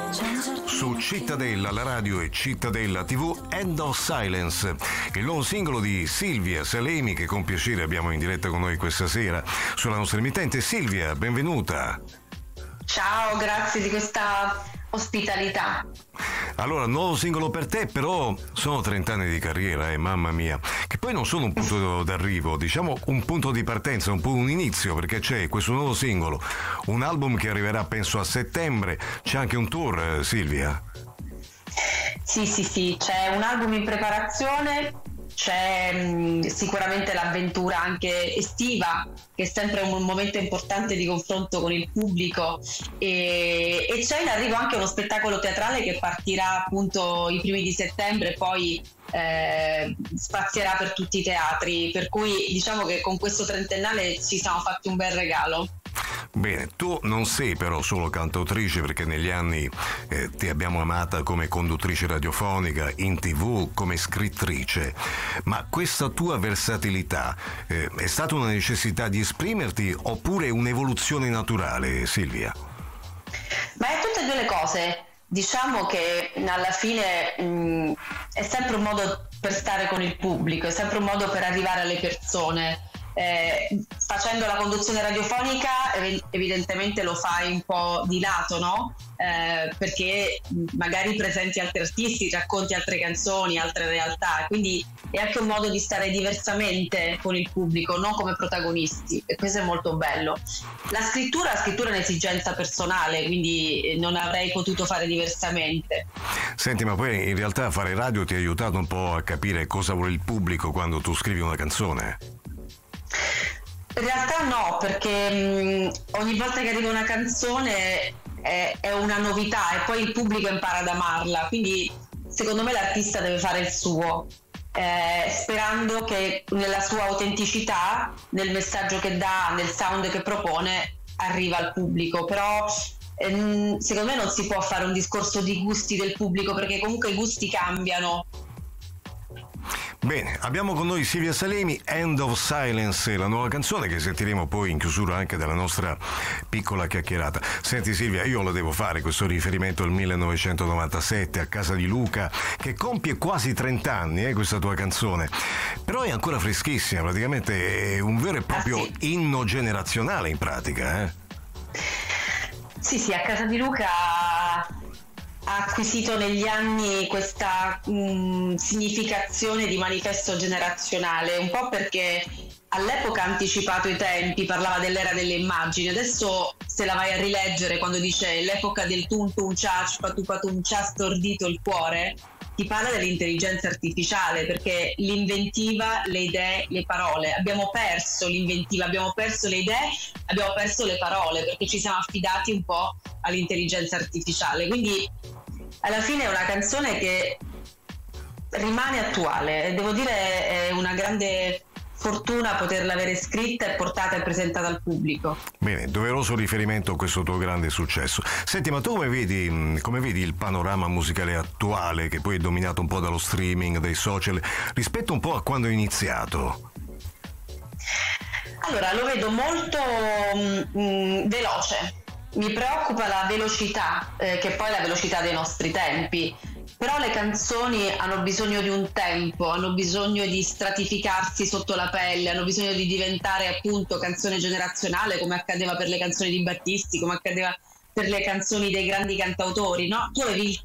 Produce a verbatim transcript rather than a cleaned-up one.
Su Cittadella, la radio e Cittadella tivù, End of Silence, il nuovo singolo di Silvia Salemi che con piacere abbiamo in diretta con noi questa sera sulla nostra emittente. Silvia, benvenuta. Ciao, grazie di questa ospitalità. Allora, nuovo singolo per te, però sono trenta anni di carriera, eh, mamma mia, che poi non sono un punto d'arrivo, diciamo un punto di partenza, un po' un inizio, perché c'è questo nuovo singolo, un album che arriverà penso a settembre, c'è anche un tour, eh, Silvia. Sì, sì, sì, c'è un album in preparazione, c'è mh, sicuramente l'avventura anche estiva, che è sempre un momento importante di confronto con il pubblico, e, e c'è in arrivo anche uno spettacolo teatrale che partirà appunto i primi di settembre e poi eh, spazierà per tutti i teatri, per cui diciamo che con questo trentennale ci siamo fatti un bel regalo. Bene, tu non sei però solo cantautrice, perché negli anni eh, ti abbiamo amata come conduttrice radiofonica, in tv, come scrittrice, ma questa tua versatilità eh, è stata una necessità di esprimerti oppure un'evoluzione naturale, Silvia? Ma è tutte e due le cose. Diciamo che alla fine mh, è sempre un modo per stare con il pubblico, è sempre un modo per arrivare alle persone. Eh, facendo la conduzione radiofonica ev- evidentemente lo fai un po' di lato, no? Eh, perché magari presenti altri artisti, racconti altre canzoni, altre realtà, quindi è anche un modo di stare diversamente con il pubblico, non come protagonisti, e questo è molto bello. La scrittura, la scrittura è un'esigenza personale, quindi non avrei potuto fare diversamente. Senti, ma poi in realtà fare radio ti ha aiutato un po' a capire cosa vuole il pubblico quando tu scrivi una canzone? In realtà no, perché mh, ogni volta che arriva una canzone è, è una novità e poi il pubblico impara ad amarla, quindi secondo me l'artista deve fare il suo, eh, sperando che nella sua autenticità, nel messaggio che dà, nel sound che propone, arriva al pubblico. Però ehm, secondo me non si può fare un discorso di gusti del pubblico, perché comunque i gusti cambiano. Bene, abbiamo con noi Silvia Salemi, End of Silence, la nuova canzone che sentiremo poi in chiusura anche della nostra piccola chiacchierata. Senti Silvia, io lo devo fare questo riferimento al millenovecentonovantasette, a casa di Luca, che compie quasi trenta anni, eh, questa tua canzone, però è ancora freschissima, praticamente è un vero e proprio ah, sì. inno generazionale in pratica, eh? Sì, sì, a casa di Luca ha acquisito negli anni questa mh, significazione di manifesto generazionale, un po' perché all'epoca ha anticipato i tempi, parlava dell'era delle immagini. Adesso se la vai a rileggere, quando dice l'epoca del tum tum cia, patu patum cia, stordito il cuore, ti parla dell'intelligenza artificiale, perché l'inventiva, le idee, le parole, abbiamo perso l'inventiva, abbiamo perso le idee, abbiamo perso le parole, perché ci siamo affidati un po' all'intelligenza artificiale. Quindi alla fine è una canzone che rimane attuale, devo dire è una grande fortuna poterla avere scritta e portata e presentata al pubblico. Bene, doveroso riferimento a questo tuo grande successo. Senti, ma tu come vedi, come vedi il panorama musicale attuale, che poi è dominato un po' dallo streaming, dai social, rispetto un po' a quando hai iniziato? Allora, lo vedo molto mh, veloce. Mi preoccupa la velocità, eh, che poi è la velocità dei nostri tempi. Però le canzoni hanno bisogno di un tempo, hanno bisogno di stratificarsi sotto la pelle, hanno bisogno di diventare appunto canzone generazionale, come accadeva per le canzoni di Battisti, come accadeva per le canzoni dei grandi cantautori, no? Tu avevi il